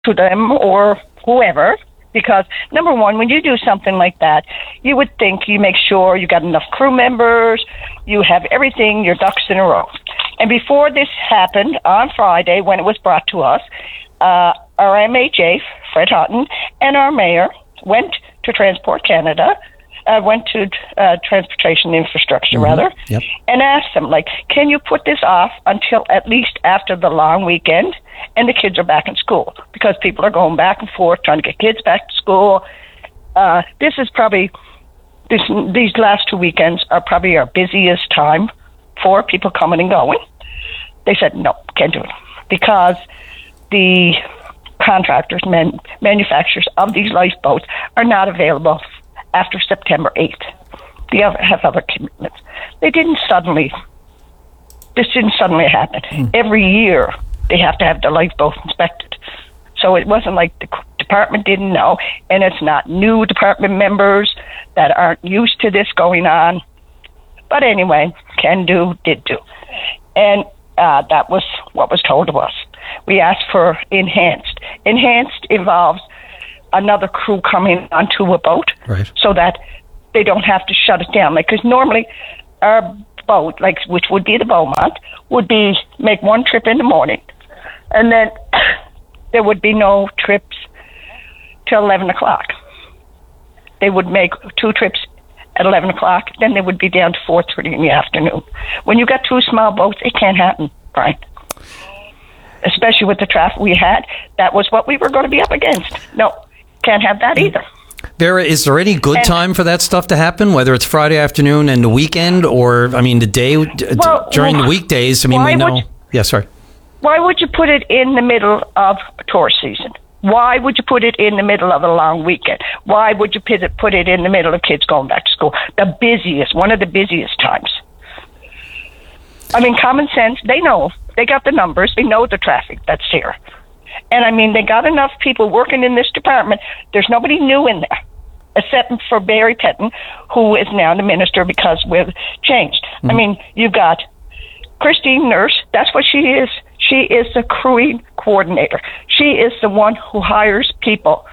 to them or whoever, because number one, when you do something like that, you would think you make sure you got enough crew members, you have everything, your ducks in a row. And before this happened on Friday, when it was brought to us, our MHA, Fred Hutton, and our mayor went to Transport Canada, went to Transportation Infrastructure, Yep. and asked them, like, can you put this off until at least after the long weekend and the kids are back in school? Because people are going back and forth trying to get kids back to school. This is probably, these last 2 weekends are probably our busiest time for people coming and going. They said, no, can't do it. Because the contractors, manufacturers of these lifeboats are not available after September 8th. They have other commitments. This didn't suddenly happen. Every year they have to have the lifeboat inspected. So it wasn't like the department didn't know, and it's not new department members that aren't used to this going on. But anyway, can do, did do. And that was what was told to us. We asked for enhanced. Enhanced involves another crew coming onto a boat, right, so that they don't have to shut it down. Like, because normally our boat, like, which would be the Beaumont, would be make one trip in the morning, and then there would be no trips till 11 o'clock. They would make 2 trips at 11 o'clock, then they would be down to 4:30 in the afternoon. When you got 2 small boats, it can't happen, Brian. Especially with the traffic we had, that was what we were going to be up against. No, can't have that either. Is there any good time for that stuff to happen, whether it's Friday afternoon and the weekend, or, I mean, the day during the weekdays? I mean, we know. Yeah, sorry. Why would you put it in the middle of tourist season? Why would you put it in the middle of a long weekend? Why would you put it in the middle of kids going back to school? One of the busiest times. I mean, common sense, they know. They got the numbers. They know the traffic that's here. And, I mean, they got enough people working in this department. There's nobody new in there, except for Barry Pettin, who is now the minister because we've changed. I mean, you've got Christine Nurse. That's what she is. She is the crewing coordinator. She is the one who hires people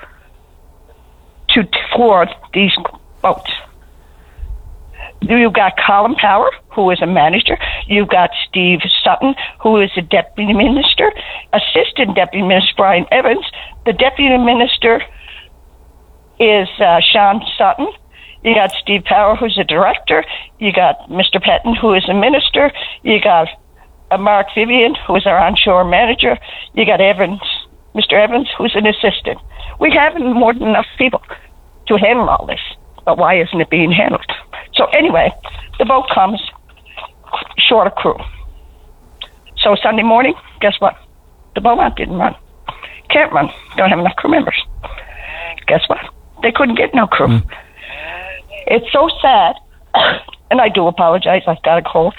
for these boats. You've got Colin Power, who is a manager. You've got Steve Sutton, who is a deputy minister. Assistant deputy minister Brian Evans. The deputy minister is Sean Sutton. You got Steve Power, who's a director. You got Mr. Pettin, who is a minister. You got Mark Vivian, who is our onshore manager. You got Mr. Evans, who's an assistant. We have more than enough people to handle all this, but why isn't it being handled? So anyway, the boat comes short of crew. So Sunday morning, guess what? The Beaumont didn't run. Can't run. Don't have enough crew members. Guess what? They couldn't get no crew. It's so sad, and I do apologize, I've got a cold,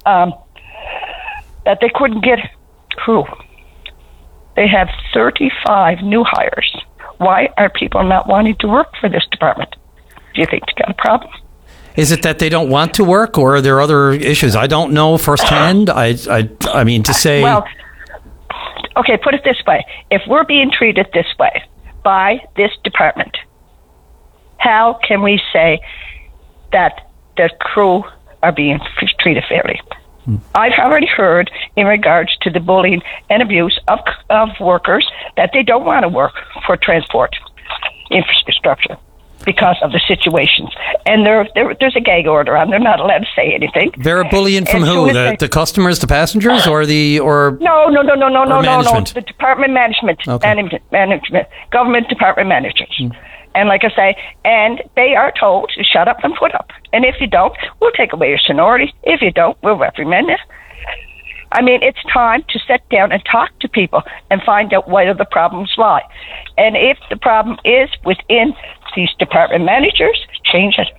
that they couldn't get crew. They have 35 new hires. Why are people not wanting to work for this department? Do you think they got a problem? Is it that they don't want to work, or are there other issues? I don't know firsthand. I mean, to say... Well, okay, put it this way. If we're being treated this way by this department, how can we say that the crew are being treated fairly? I've already heard in regards to the bullying and abuse of workers that they don't want to work for transport infrastructure because of the situations. And there's a gag order on. They're not allowed to say anything. They're bullying from who? The customers, the passengers, or No. Management? The department management. Okay. Management. Government department managers. And like I say, and they are told to shut up and put up. And if you don't, we'll take away your seniority. If you don't, we'll reprimand you. I mean, it's time to sit down and talk to people and find out where the problems lie. And if the problem is within these department managers, change it.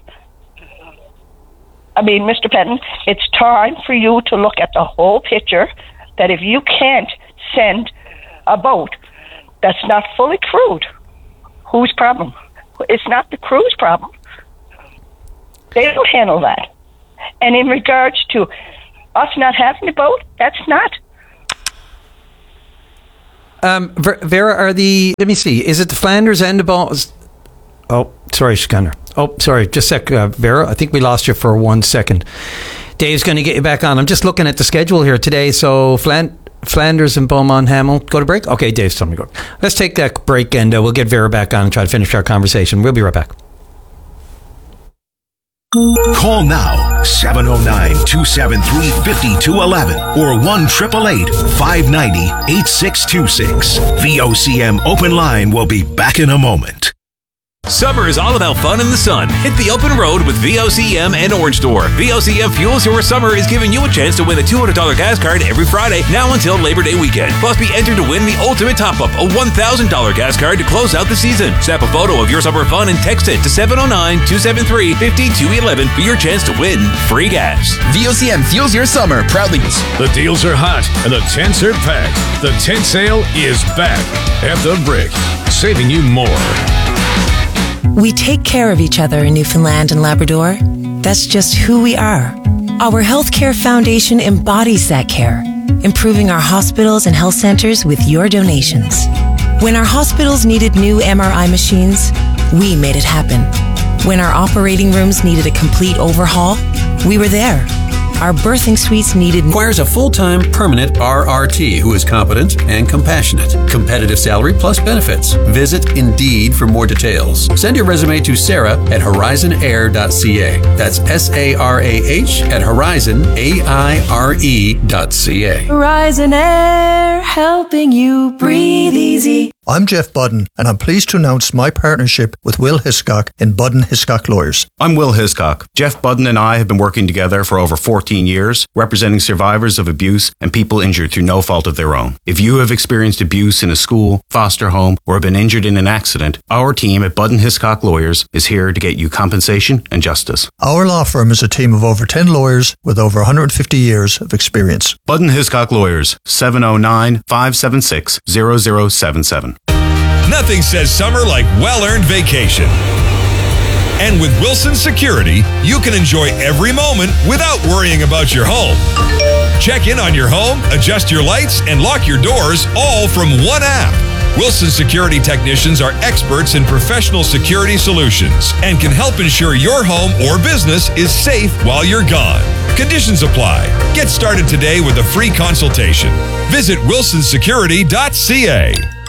I mean, Mr. Pettin, it's time for you to look at the whole picture, that if you can't send a boat that's not fully crewed, whose problem? It's not the crew's problem. They don't handle that. And in regards to us not having a boat, that's not. Vera, let me see, is it the Flanders and the Balls? Oh, sorry, Scanner. Oh, sorry, just a sec, Vera. I think we lost you for 1 second. Dave's going to get you back on. I'm just looking at the schedule here today. So Flanders and Beaumont Hamel go to break? Okay, Dave's telling me to go. Let's take that break and we'll get Vera back on and try to finish our conversation. We'll be right back. Call now, 709-273-5211 or 1-888-590-8626. VOCM Open Line will be back in a moment. Summer is all about fun in the sun. Hit the open road with VOCM and Orange Store. VOCM Fuels Your Summer is giving you a chance to win a $200 gas card every Friday, now until Labor Day weekend. Plus, be entered to win the ultimate top-up, a $1,000 gas card to close out the season. Snap a photo of your summer fun and text it to 709-273-5211 for your chance to win free gas. VOCM Fuels Your Summer proudly. The deals are hot and the tents are packed. The tent sale is back at the Brick, saving you more. We take care of each other in Newfoundland and Labrador. That's just who we are. Our Healthcare Foundation embodies that care, improving our hospitals and health centers with your donations. When our hospitals needed new MRI machines, we made it happen. When our operating rooms needed a complete overhaul, we were there. Our birthing suites requires a full-time, permanent RRT who is competent and compassionate. Competitive salary plus benefits. Visit Indeed for more details. Send your resume to Sarah at horizonair.ca. That's SARAH at horizonaire.ca. Horizon Air, helping you breathe easy. I'm Jeff Budden, and I'm pleased to announce my partnership with Will Hiscock in Budden Hiscock Lawyers. I'm Will Hiscock. Jeff Budden and I have been working together for over 14 years, representing survivors of abuse and people injured through no fault of their own. If you have experienced abuse in a school, foster home, or have been injured in an accident, our team at Budden Hiscock Lawyers is here to get you compensation and justice. Our law firm is a team of over 10 lawyers with over 150 years of experience. Budden Hiscock Lawyers, 709-576-0077. Nothing says summer like well-earned vacation. And with Wilson Security, you can enjoy every moment without worrying about your home. Check in on your home, adjust your lights, and lock your doors all from one app. Wilson Security technicians are experts in professional security solutions and can help ensure your home or business is safe while you're gone. Conditions apply. Get started today with a free consultation. Visit wilsonsecurity.ca.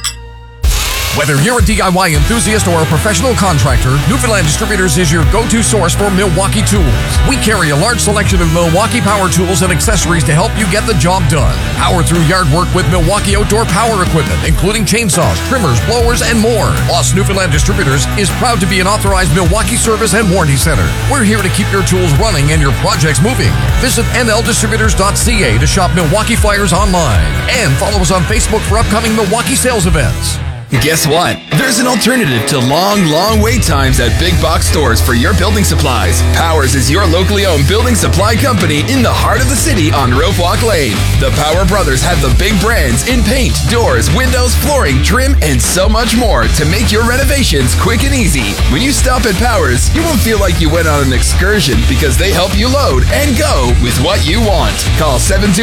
Whether you're a DIY enthusiast or a professional contractor, Newfoundland Distributors is your go-to source for Milwaukee tools. We carry a large selection of Milwaukee power tools and accessories to help you get the job done. Power through yard work with Milwaukee outdoor power equipment, including chainsaws, trimmers, blowers, and more. Plus, Newfoundland Distributors is proud to be an authorized Milwaukee service and warranty center. We're here to keep your tools running and your projects moving. Visit nldistributors.ca to shop Milwaukee flyers online. And follow us on Facebook for upcoming Milwaukee sales events. Guess what? There's an alternative to long wait times at big box stores for your building supplies. Powers is your locally owned building supply company in the heart of the city on Rope Walk Lane. The Power Brothers have the big brands in paint, doors, windows, flooring, trim, and so much more to make your renovations quick and easy. When you stop at Powers, you won't feel like you went on an excursion because they help you load and go with what you want. Call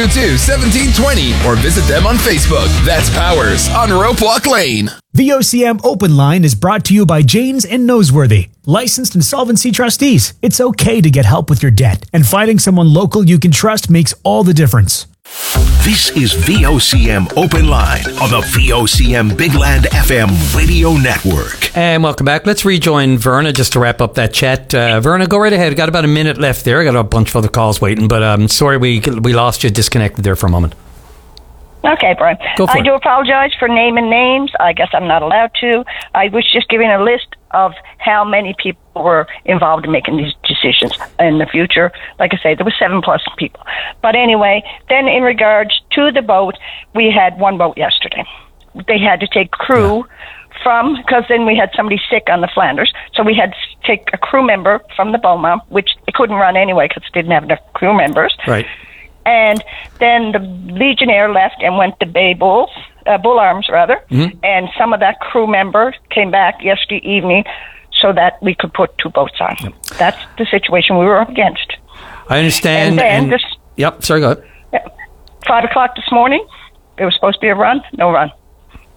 722-1720 or visit them on Facebook. That's Powers on Rope Walk Lane. VOCM Open Line is brought to you by Janes and Noseworthy, licensed insolvency trustees. It's okay to get help with your debt, and finding someone local you can trust makes all the difference. This is VOCM Open Line on the VOCM Big Land FM radio network. And welcome back. Let's rejoin Verna just to wrap up that chat. Verna, go right ahead. Got about a minute left there. I got a bunch of other calls waiting, but sorry we lost you, disconnected there for a moment. Okay, Brian. I do apologize for naming names. I guess I'm not allowed to. I was just giving a list of how many people were involved in making these decisions in the future. Like I say, there were 7+ people. But anyway, then in regards to the boat, we had one boat yesterday. They had to take crew from, because then we had somebody sick on the Flanders, so we had to take a crew member from the Beaumont, which it couldn't run anyway because it didn't have enough crew members. Right. And then the Legionnaire left and went to Bay Bull Arms, and some of that crew member came back yesterday evening so that we could put 2 boats on. Yep. That's the situation we were up against. I understand. And then sorry, go ahead. 5 o'clock this morning, it was supposed to be a run, no run.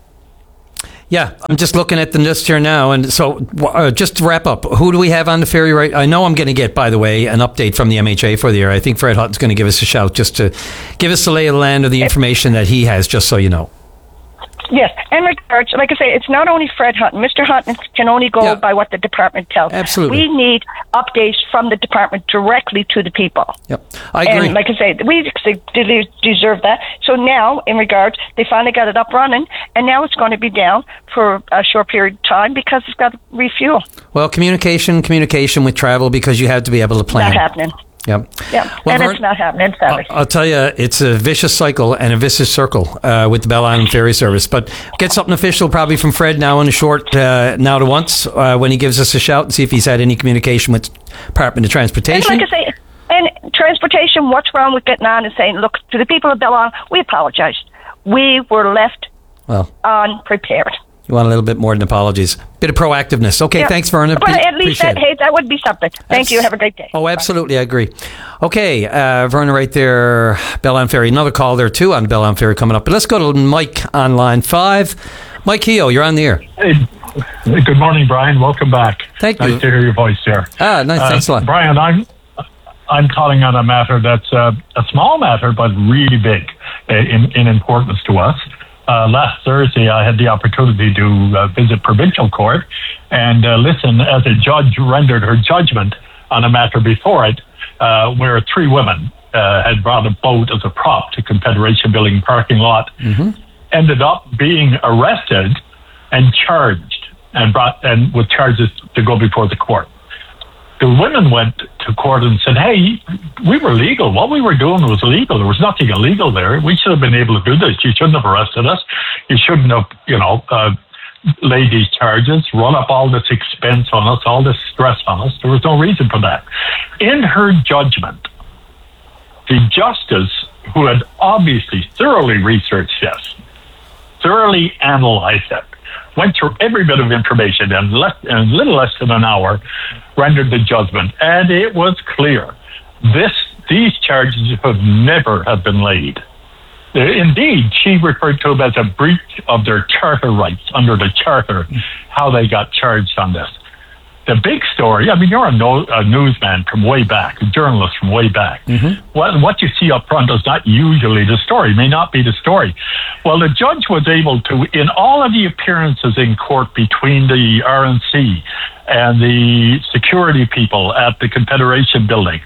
Yeah, I'm just looking at the list here now. And so just to wrap up, who do we have on the ferry right? I know I'm going to get, by the way, an update from the MHA for the year. I think Fred Hutton's going to give us a shout just to give us the lay of the land of the information that he has, just so you know. Yes, in regards, like I say, it's not only Fred Hutton. Mr. Hutton can only go by what the department tells. Absolutely. We need updates from the department directly to the people. Yep, I agree. And like I say, we deserve that. So now, in regards, they finally got it up running, and now it's going to be down for a short period of time because it's got to refuel. Well, communication with travel, because you have to be able to plan. Not happening. Yep. Yeah, well, and it's not happening, sadly. I'll tell you, it's a vicious cycle and a vicious circle with the Bell Island Ferry Service. But get something official probably from Fred now in a short now to once when he gives us a shout and see if he's had any communication with Department of Transportation. And like I say, and transportation, what's wrong with getting on and saying, look, to the people of Bell Island, we apologize. We were left unprepared. You want a little bit more than apologies. Bit of proactiveness. Okay, thanks, Verna. But at least that would be something. Thank you. Have a great day. Oh, absolutely. I agree. Okay, Verna right there, Bell Island Ferry. Another call there, too, on Bell Island Ferry coming up. But let's go to Mike on line 5. Mike Keogh, you're on the air. Hey, good morning, Brian. Welcome back. Thank you. Nice to hear your voice there. Nice. Thanks a lot. Brian, I'm calling on a matter that's a small matter, but really big in importance to us. Last Thursday, I had the opportunity to visit provincial court and listen as a judge rendered her judgment on a matter before it, where 3 women had brought a boat as a prop to Confederation Building parking lot, ended up being arrested and charged and with charges to go before the court. The women went to court and said, hey, we were legal. What we were doing was legal. There was nothing illegal there. We should have been able to do this. You shouldn't have arrested us. You shouldn't have, laid these charges, run up all this expense on us, all this stress on us. There was no reason for that. In her judgment, the justice, who had obviously thoroughly researched this, thoroughly analyzed it, went through every bit of information in a little less than an hour, rendered the judgment, and it was clear. These charges should never have been laid. Indeed, she referred to them as a breach of their charter rights under the charter, how they got charged on this. The big story, I mean, you're a newsman from way back, a journalist from way back. What you see up front is not usually the story, may not be the story. Well, the judge was able to, in all of the appearances in court between the RNC and the security people at the Confederation Building,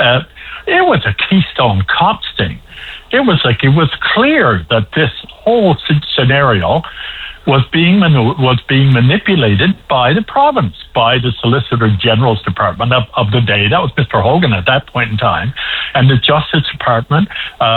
it was a Keystone Cops thing. It was clear that this whole scenario was being manipulated by the province, by the Solicitor General's Department of the day. That was Mr. Hogan at that point in time. And the Justice Department,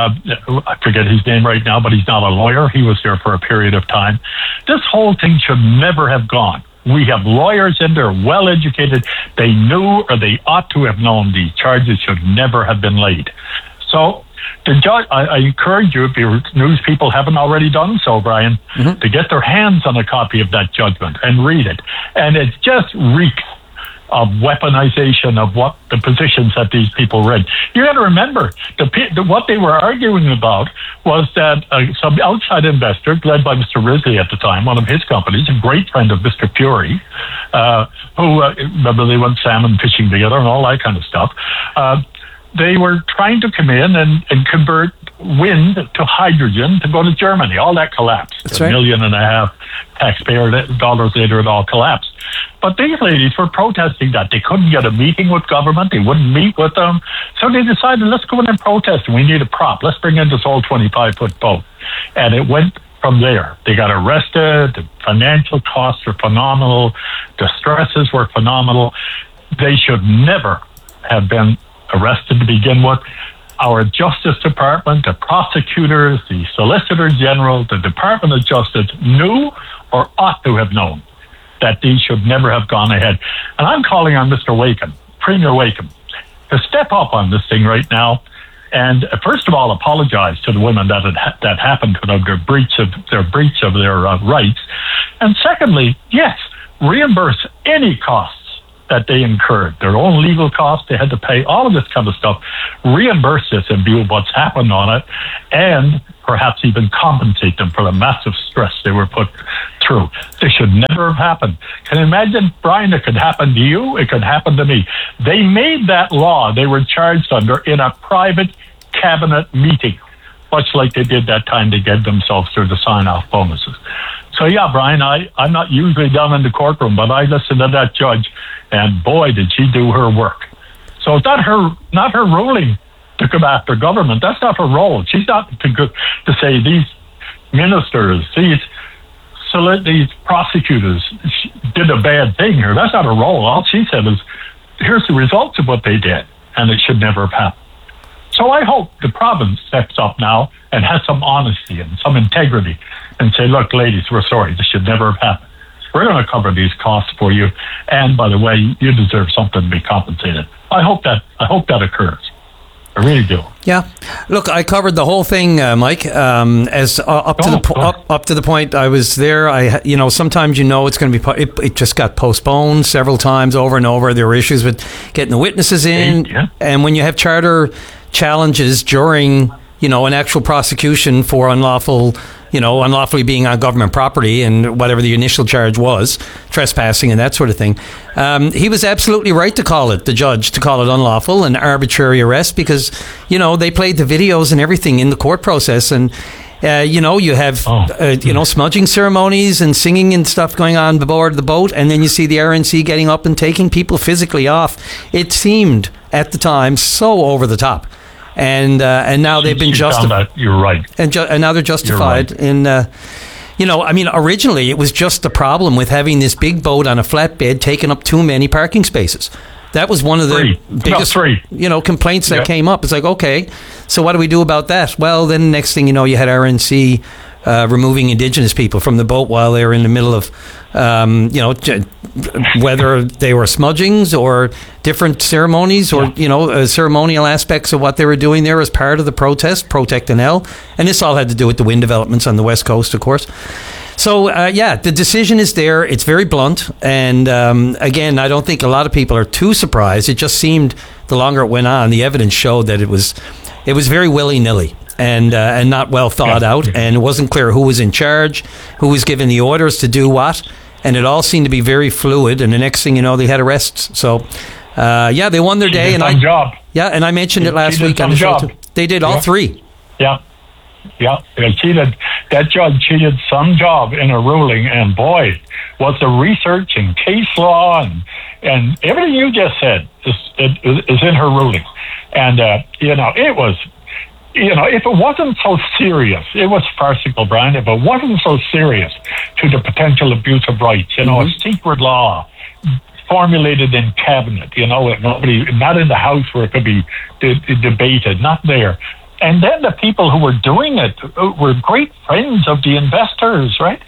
I forget his name right now, but he's not a lawyer. He was there for a period of time. This whole thing should never have gone. We have lawyers in there, well-educated. They knew, or they ought to have known, these charges should never have been laid. So the judge, I encourage you, if your news people haven't already done so, Brian, to get their hands on a copy of that judgment and read it. And it just reeks of weaponization of what the positions that these people read. You got to remember, what they were arguing about was that some outside investors, led by Mr. Risley at the time, one of his companies, a great friend of Mr. Fury, who, remember, they went salmon fishing together and all that kind of stuff. They were trying to come in and convert wind to hydrogen to go to Germany. All that collapsed. That's right. $1.5 million taxpayer dollars later, it all collapsed. But these ladies were protesting that. They couldn't get a meeting with government. They wouldn't meet with them. So they decided, let's go in and protest. We need a prop. Let's bring in this old 25-foot boat. And it went from there. They got arrested. The financial costs are phenomenal. The stresses were phenomenal. They should never have been arrested to begin with. Our Justice Department, the prosecutors, the Solicitor General, the Department of Justice knew or ought to have known that these should never have gone ahead. And I'm calling on Mr. Wakeham, Premier Wakeham, to step up on this thing right now and first of all apologize to the women that happened to them, their breach of their rights. And secondly, yes, reimburse any costs that they incurred, their own legal costs, they had to pay, all of this kind of stuff. Reimburse this in view of what's happened on it, and perhaps even compensate them for the massive stress they were put true. This should never have happened. Can you imagine, Brian, it could happen to you, it could happen to me. They made that law they were charged under in a private cabinet meeting, much like they did that time to get themselves through the sign-off bonuses. So yeah, Brian, I'm not usually down in the courtroom, but I listened to that judge, and boy, did she do her work. So it's not her ruling to come after government. That's not her role. She's not to say these ministers, these prosecutors did a bad thing here. That's not her role. All she said is, here's the results of what they did, and it should never have happened. So I hope the province steps up now and has some honesty and some integrity and say, look, ladies, we're sorry. This should never have happened. We're going to cover these costs for you. And by the way, you deserve something to be compensated. I hope that occurs. I really do. Yeah. Look, I covered the whole thing, Mike. As up to the point I was there. Sometimes it's going to be. It just got postponed several times over and over. There were issues with getting the witnesses in, and when you have charter challenges during, an actual prosecution for unlawfully being on government property and whatever the initial charge was, trespassing and that sort of thing. He was absolutely right the judge to call it unlawful and arbitrary arrest because, they played the videos and everything in the court process. And, you have, smudging ceremonies and singing and stuff going on aboard the boat. And then you see the RNC getting up and taking people physically off. It seemed at the time so over the top. And now they've been justified. You're right. And now they're justified in, originally it was just the problem with having this big boat on a flatbed taking up too many parking spaces. That was one of the biggest, complaints that came up. It's like, okay, so what do we do about that? Well, then next thing you know, you had RNC removing Indigenous people from the boat while they were in the middle of, whether they were smudgings or different ceremonies or, ceremonial aspects of what they were doing there as part of the protest, Protect NL. And this all had to do with the wind developments on the West Coast, of course. So, the decision is there. It's very blunt. And, again, I don't think a lot of people are too surprised. It just seemed the longer it went on, the evidence showed that it was very willy-nilly. And not well thought out, and it wasn't clear who was in charge, who was given the orders to do what, and it all seemed to be very fluid. And the next thing you know, they had arrests. So, they won their day. And I mentioned it last week on the show too. They did all three. Yeah. That judge, she did some job in a ruling, and boy, was the research and case law and everything you just said is in her ruling, and it was. If it wasn't so serious, it was farcical, Brian. If it wasn't so serious to the potential abuse of rights, a secret law formulated in cabinet, nobody, not in the House where it could be debated, not there. And then the people who were doing it were great friends of the investors, right?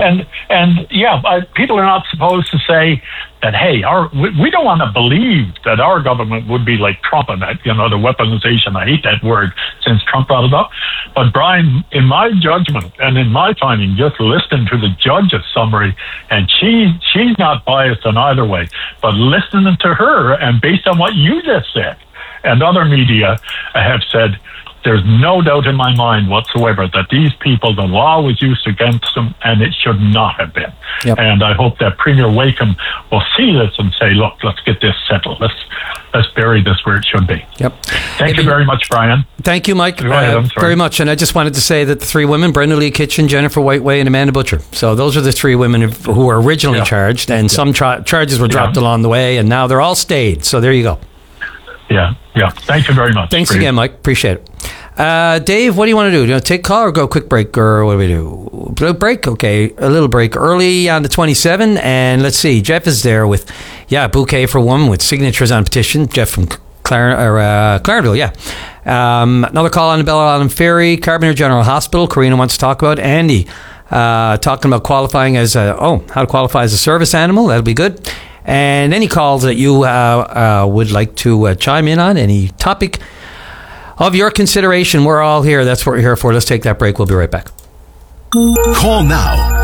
People are not supposed to say that, hey, we don't want to believe that our government would be like Trump and that, the weaponization. I hate that word since Trump brought it up. But Brian, in my judgment and in my finding, just listening to the judge's summary, and she's not biased in either way, but listening to her and based on what you just said and other media have said, there's no doubt in my mind whatsoever that these people, the law was used against them, and it should not have been. Yep. And I hope that Premier Wakeham will see this and say, look, let's get this settled. Let's bury this where it should be. Yep. Thank you very much, Brian. Thank you, Mike, very much. And I just wanted to say that the three women, Brenda Lee Kitchen, Jennifer Whiteway, and Amanda Butcher. So those are the three women who were originally charged, and some charges were dropped along the way, and now they're all stayed. So there you go. Yeah. Thank you very much. Thanks again, Mike. Appreciate it. Dave, what do you want to do? Do you want to take a call or go quick break, or what do we do? Break, okay. A little break early on the 27, and let's see. Jeff is there with, Bouquet for Woman with signatures on petition. Jeff from Clarendale, another call on the Bell Island Ferry, Carpenter General Hospital. Karina wants to talk about Andy talking about qualifying as how to qualify as a service animal. That'll be good. And any calls that you would like to chime in on, any topic of your consideration, we're all here. That's what we're here for. Let's take that break. We'll be right back. Call now,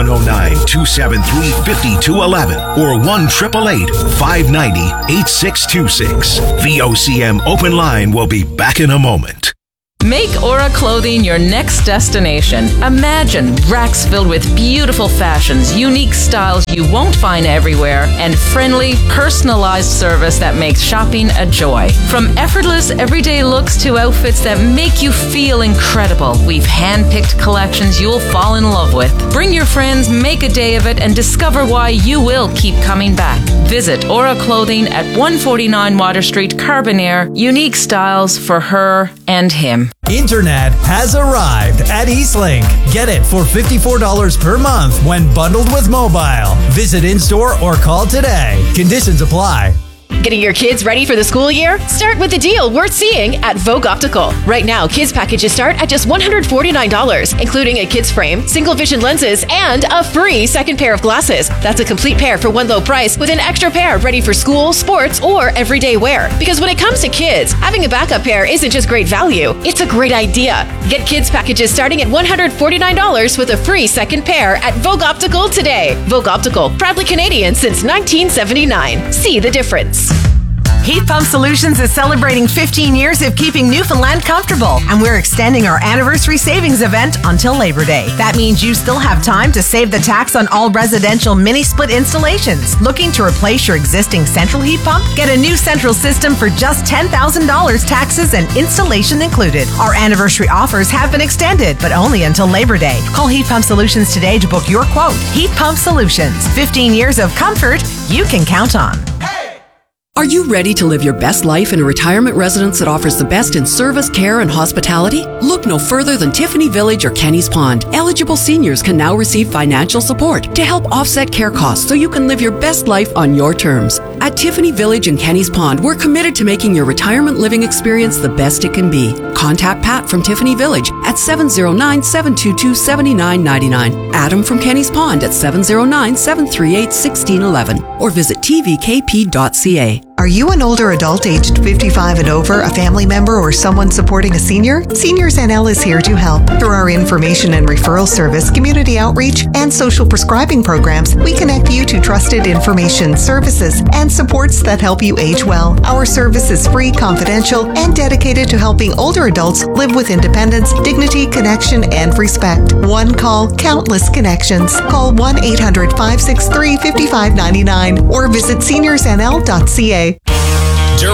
709-273-5211 or 1-888-590-8626. VOCM Open Line will be back in a moment. Make Aura Clothing your next destination. Imagine racks filled with beautiful fashions, unique styles you won't find everywhere, and friendly, personalized service that makes shopping a joy. From effortless everyday looks to outfits that make you feel incredible, we've hand-picked collections you'll fall in love with. Bring your friends, make a day of it, and discover why you will keep coming back. Visit Aura Clothing at 149 Water Street, Carbonaire. Unique styles for her and him. Internet has arrived at Eastlink. Get it for $54 per month when bundled with mobile. Visit in-store or call today. Conditions apply. Getting your kids ready for the school year? Start with a deal worth seeing at Vogue Optical. Right now, kids packages start at just $149, including a kids frame, single vision lenses, and a free second pair of glasses. That's a complete pair for one low price with an extra pair ready for school, sports, or everyday wear. Because when it comes to kids, having a backup pair isn't just great value, it's a great idea. Get kids packages starting at $149 with a free second pair at Vogue Optical today. Vogue Optical, proudly Canadian since 1979. See the difference. Heat Pump Solutions is celebrating 15 years of keeping Newfoundland comfortable, and we're extending our anniversary savings event until Labor Day. That means you still have time to save the tax on all residential mini-split installations. Looking to replace your existing central heat pump? Get a new central system for just $10,000, taxes and installation included. Our anniversary offers have been extended, but only until Labor Day. Call Heat Pump Solutions today to book your quote. Heat Pump Solutions. 15 years of comfort you can count on. Are you ready to live your best life in a retirement residence that offers the best in service, care, and hospitality? Look no further than Tiffany Village or Kenny's Pond. Eligible seniors can now receive financial support to help offset care costs so you can live your best life on your terms. At Tiffany Village and Kenny's Pond, we're committed to making your retirement living experience the best it can be. Contact Pat from Tiffany Village at 709-722-7999. Adam from Kenny's Pond at 709-738-1611. Or visit tvkp.ca. Are you an older adult aged 55 and over, a family member, or someone supporting a senior? Seniors NL is here to help. Through our information and referral service, community outreach, and social prescribing programs, we connect you to trusted information, services, and supports that help you age well. Our service is free, confidential, and dedicated to helping older adults live with independence, dignity, connection, and respect. One call, countless connections. Call 1-800-563-5599 or visit seniorsnl.ca.